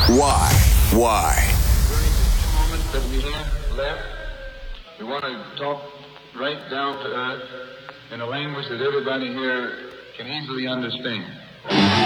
Why? Why? During the 2 moments that we have left, we want to talk right down to earth in a language that everybody here can easily understand.